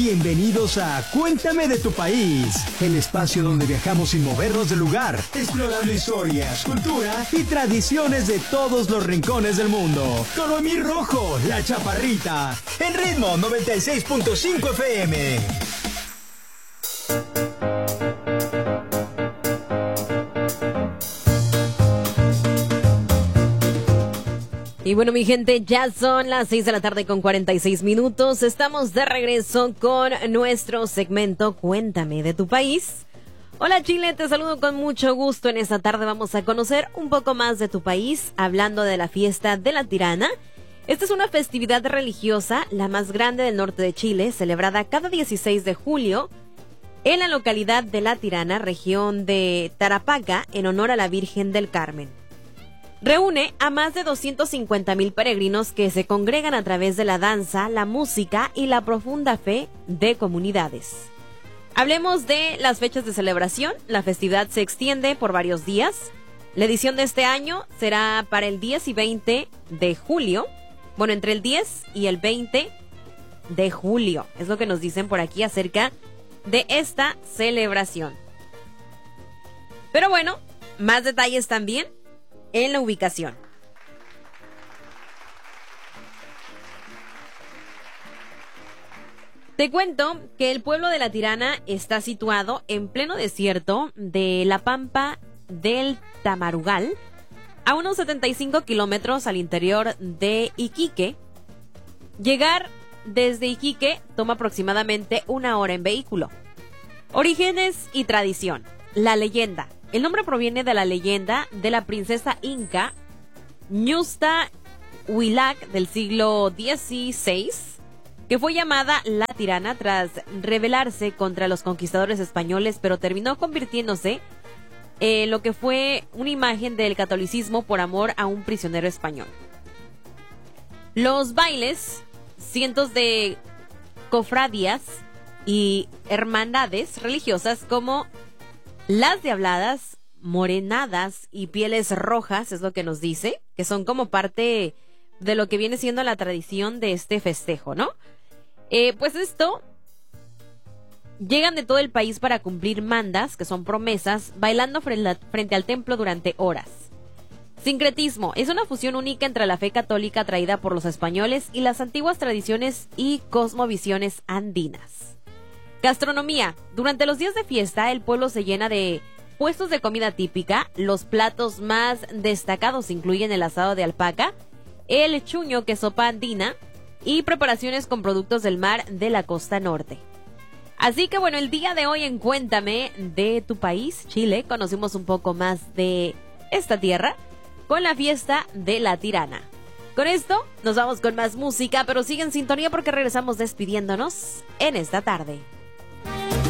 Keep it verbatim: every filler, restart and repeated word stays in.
Bienvenidos a Cuéntame de tu país, el espacio donde viajamos sin movernos del lugar, explorando historias, cultura y tradiciones de todos los rincones del mundo. Con Noemí Rojo, la Chaparrita, en Ritmo noventa y seis punto cinco F M. Y bueno, mi gente, ya son las seis de la tarde con cuarenta y seis minutos. Estamos de regreso con nuestro segmento Cuéntame de tu país. Hola Chile, te saludo con mucho gusto. En esta tarde vamos a conocer un poco más de tu país, hablando de la fiesta de la Tirana. Esta es una festividad religiosa, la más grande del norte de Chile, celebrada cada dieciséis de julio en la localidad de La Tirana, región de Tarapacá, en honor a la Virgen del Carmen. Reúne a más de doscientos cincuenta mil peregrinos que se congregan a través de la danza, la música y la profunda fe de comunidades. Hablemos de las fechas de celebración. La festividad se extiende por varios días. La edición de este año será para el diez y veinte de julio. Bueno, entre el diez y el veinte de julio. Es lo que nos dicen por aquí acerca de esta celebración. Pero bueno, más detalles también en la ubicación. Te cuento que el pueblo de La Tirana está situado en pleno desierto de la Pampa del Tamarugal, a unos setenta y cinco kilómetros al interior de Iquique. Llegar desde Iquique toma aproximadamente una hora en vehículo. Orígenes y tradición. La leyenda. El nombre proviene de la leyenda de la princesa inca Ñusta Huilac del siglo dieciséis, que fue llamada La Tirana tras rebelarse contra los conquistadores españoles, pero terminó convirtiéndose en lo que fue una imagen del catolicismo por amor a un prisionero español. Los bailes, cientos de cofradías y hermandades religiosas como las Diabladas, Morenadas y Pieles Rojas, es lo que nos dice, que son como parte de lo que viene siendo la tradición de este festejo, ¿no? Eh, pues esto, llegan de todo el país para cumplir mandas, que son promesas, bailando frente al templo durante horas. Sincretismo, es una fusión única entre la fe católica traída por los españoles y las antiguas tradiciones y cosmovisiones andinas. Gastronomía. Durante los días de fiesta, el pueblo se llena de puestos de comida típica. Los platos más destacados incluyen el asado de alpaca, el chuño, que es sopa andina, y preparaciones con productos del mar de la costa norte. Así que bueno, el día de hoy en Cuéntame de tu país, Chile, conocimos un poco más de esta tierra con la fiesta de la Tirana. Con esto nos vamos con más música, pero sigue en sintonía porque regresamos despidiéndonos en esta tarde.